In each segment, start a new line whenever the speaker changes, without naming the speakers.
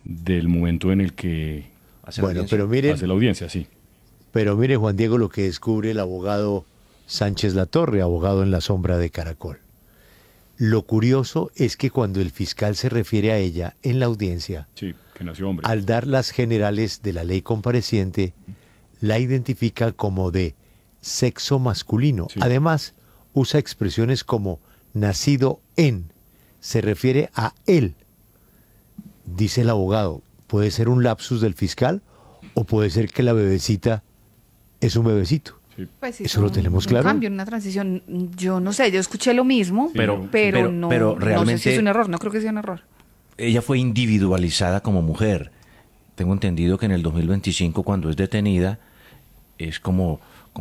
del momento en el que
Bueno, pero miren,
hace la audiencia, sí.
pero mire, Juan Diego, lo que descubre el abogado Sánchez Latorre, abogado en la sombra de Caracol. Lo curioso es que cuando el fiscal se refiere a ella en la audiencia,
Sí, que nació hombre.
al dar las generales de la ley compareciente, la identifica como de sexo masculino.
Sí.
Además, usa expresiones como nacido en, se refiere a él. Dice el abogado, puede ser un lapsus del fiscal o puede ser que la bebecita es un bebecito.
Pues sí,
¿Eso lo tenemos claro?
Un cambio, una transición. Yo no sé, yo escuché lo mismo,
Sí,
pero no, no sé
realmente
si es un error, no creo que sea un error.
ella fue individualizada como mujer. Tengo entendido que en el 2025, cuando es detenida, es como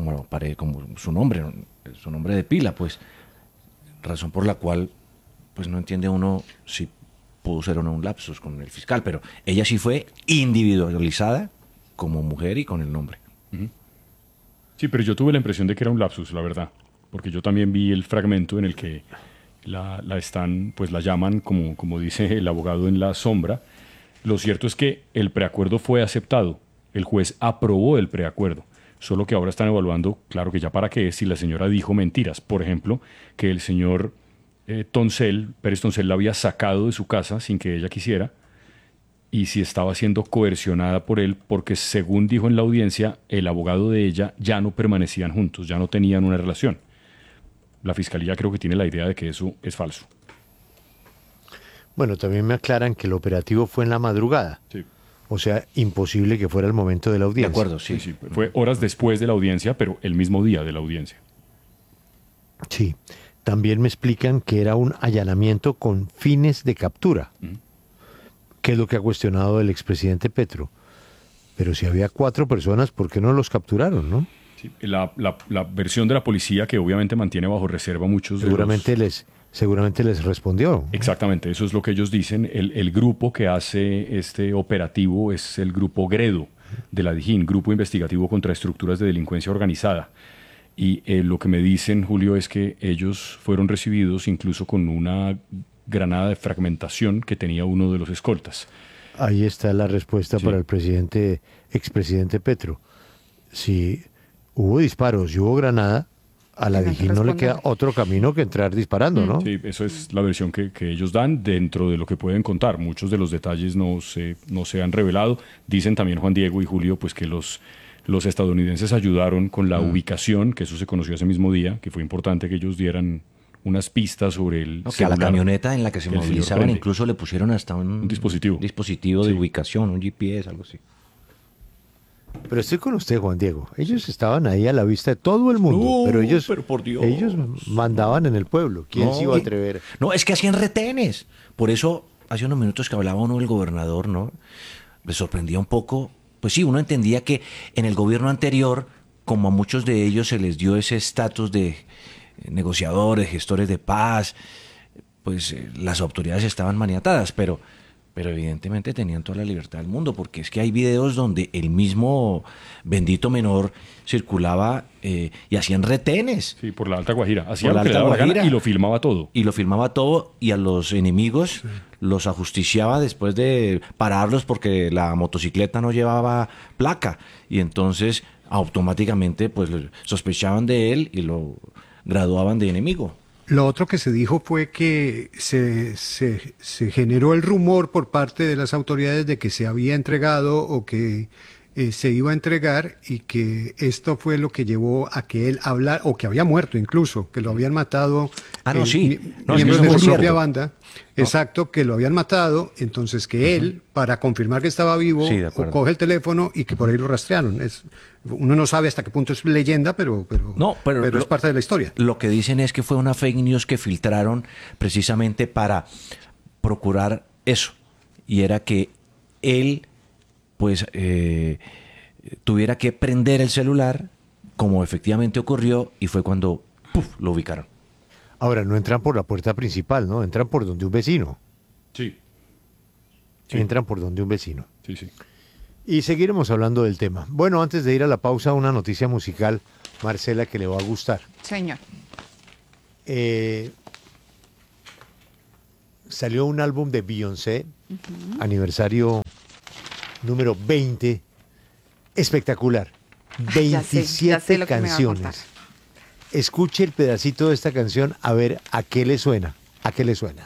su nombre de pila, pues. Razón por la cual, pues no entiende uno si pudo ser o no un lapsus con el fiscal, pero ella sí fue individualizada como mujer y con el nombre.
Sí, pero yo tuve la impresión de que era un lapsus, la verdad, porque yo también vi el fragmento en el que pues la llaman, como dice el abogado, en la sombra. Lo cierto es que el preacuerdo fue aceptado, el juez aprobó el preacuerdo, solo que ahora están evaluando, claro que ya para qué, si la señora dijo mentiras. Por ejemplo, que el señor Pérez Toncel la había sacado de su casa sin que ella quisiera, y si estaba siendo coercionada por él, porque según dijo en la audiencia, el abogado de ella ya no permanecían juntos, ya no tenían una relación. La fiscalía creo que tiene la idea de que eso es falso.
Bueno, también me aclaran que el operativo fue en la madrugada.
Sí.
O sea, imposible que fuera el momento de la
De
audiencia.
acuerdo, sí.
Sí, fue horas después de la audiencia, pero el mismo día de la audiencia.
Sí. También me explican que era un allanamiento con fines de captura, que es lo que ha cuestionado el expresidente Petro. Pero si había 4 personas, ¿por qué no los capturaron, no?
Sí, la versión de la policía, que obviamente mantiene bajo reserva muchos
Seguramente les respondió.
Exactamente, eso es lo que ellos dicen. El grupo que hace este operativo es el grupo Gredo de la DIJÍN, Grupo Investigativo contra Estructuras de Delincuencia Organizada. Y lo que me dicen, Julio, es que ellos fueron recibidos incluso con una granada de fragmentación que tenía uno de los escoltas.
Ahí está la respuesta
Sí.
para el expresidente Petro. Si hubo disparos y hubo granada, a la
Tengan que
DIJÍN no le queda
responder.
otro camino que entrar disparando, ¿no?
Sí, eso es la versión que ellos dan dentro de lo que pueden contar. Muchos de los detalles no se han revelado. Dicen también Juan Diego y Julio pues que los estadounidenses ayudaron con la ubicación, que eso se conoció ese mismo día, que fue importante que ellos dieran unas pistas sobre el
No, que a la
celular
camioneta en la que se
que el señor
movilizaban
prende.
incluso le pusieron hasta un dispositivo de
Sí.
ubicación, un GPS, algo así.
Pero estoy con usted, Juan Diego. Ellos estaban ahí a la vista de todo el mundo,
No,
pero ellos
por Dios.
ellos mandaban en el pueblo. ¿Quién
No,
se iba a atrever?
No, es que hacían retenes. Por eso, hace unos minutos que hablaba uno del gobernador, ¿no? Me sorprendía un poco. Pues sí, uno entendía que en el gobierno anterior, como a muchos de ellos se les dio ese estatus de negociadores, gestores de paz, pues las autoridades estaban maniatadas, pero evidentemente tenían toda la libertad del mundo, porque es que hay videos donde el mismo bendito menor circulaba y hacían retenes.
Sí, por la Alta Guajira. Hacía
Por
lo
la
que le
Alta
daba la gana
Guajira.
y lo filmaba todo.
Y lo filmaba todo, y a los enemigos los ajusticiaba después de pararlos porque la motocicleta no llevaba placa. Y entonces automáticamente pues sospechaban de él y lo graduaban de enemigo.
Lo otro que se dijo fue que se generó el rumor por parte de las autoridades de que se había entregado o que se iba a entregar, y que esto fue lo que llevó a que él hablara, o que había muerto incluso, que lo habían matado
No, sí. No,
miembros
eso
de
fue
su propia
cierto.
banda. Exacto, que lo habían matado, entonces que él, para confirmar que estaba vivo,
Sí, de acuerdo.
coge el teléfono y que por ahí lo rastrearon. Uno no sabe hasta qué punto es leyenda, pero es parte de la historia.
Lo que dicen es que fue una fake news que filtraron precisamente para procurar eso. Y era que él, pues, tuviera que prender el celular, como efectivamente ocurrió, y fue cuando lo ubicaron.
Ahora, no entran por la puerta principal, ¿no? Entran por donde un vecino.
Sí. Sí.
Entran por donde un vecino.
Sí, sí.
Y seguiremos hablando del tema. Bueno, antes de ir a la pausa, una noticia musical, Marcela, que le va a gustar.
Señor.
Salió un álbum de Beyoncé, aniversario número 20. Espectacular.
Ya sé
27
lo que me va a contar.
canciones. Escuche el pedacito de esta canción a ver a qué le suena. ¿A qué le suena?